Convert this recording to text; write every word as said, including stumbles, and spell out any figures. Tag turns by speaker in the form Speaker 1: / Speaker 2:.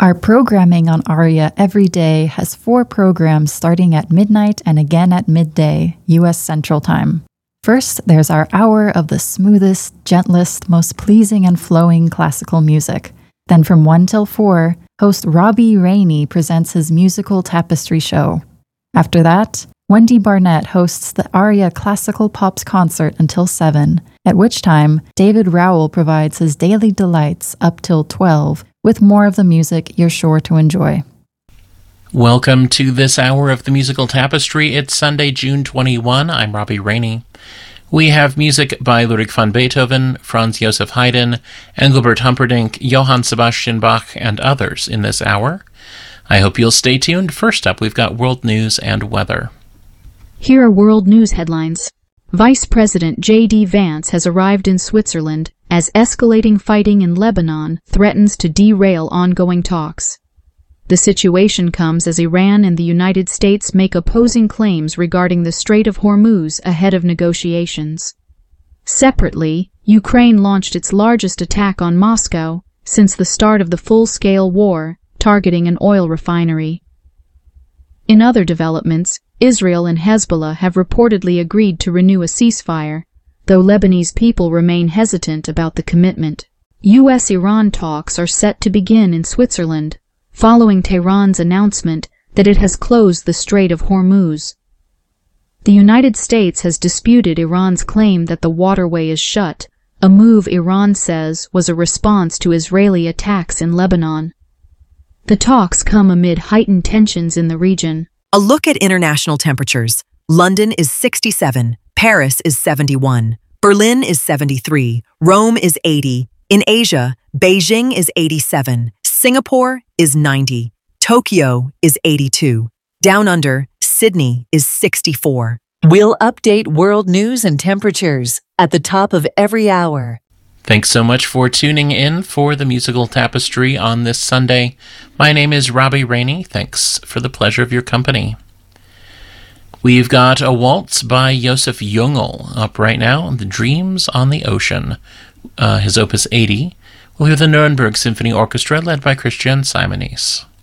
Speaker 1: Our programming on ARIA every day has four programs starting at midnight and again at midday, U S Central Time. First, there's our hour of the smoothest, gentlest, most pleasing and flowing classical music. Then from one till four, host Robbie Rainey presents his musical tapestry show. After that, Wendy Barnett hosts the ARIA Classical Pops concert until seven, at which time David Rowell provides his daily delights up till twelve, with more of the music you're sure to enjoy.
Speaker 2: Welcome to this hour of the Musical Tapestry. It's Sunday, June twenty-first. I'm Robbie Rainey. We have music by Ludwig van Beethoven, Franz Joseph Haydn, Engelbert Humperdinck, Johann Sebastian Bach, and others in this hour. I hope you'll stay tuned. First up, we've got world news and weather.
Speaker 3: Here are world news headlines. Vice President J D Vance has arrived in Switzerland as escalating fighting in Lebanon threatens to derail ongoing talks. The situation comes as Iran and the United States make opposing claims regarding the Strait of Hormuz ahead of negotiations. Separately, Ukraine launched its largest attack on Moscow since the start of the full-scale war, targeting an oil refinery. In other developments, Israel and Hezbollah have reportedly agreed to renew a ceasefire, though Lebanese people remain hesitant about the commitment. U S Iran talks are set to begin in Switzerland, following Tehran's announcement that it has closed the Strait of Hormuz. The United States has disputed Iran's claim that the waterway is shut, a move Iran says was a response to Israeli attacks in Lebanon. The talks come amid heightened tensions in the region.
Speaker 4: A look at international temperatures. London is sixty-seven, Paris is seventy-one, Berlin is seventy-three, Rome is eighty. In Asia, Beijing is eighty-seven, Singapore is ninety, Tokyo is eighty-two. Down under, Sydney is sixty-four.
Speaker 5: We'll update world news and temperatures at the top of every hour.
Speaker 2: Thanks so much for tuning in for the Musical Tapestry on this Sunday. My name is Robbie Rainey. Thanks for the pleasure of your company. We've got a waltz by Josef Jungel up right now, The Dreams on the Ocean, uh, his opus eighty. We'll hear the Nuremberg Symphony Orchestra led by Christian Simonis.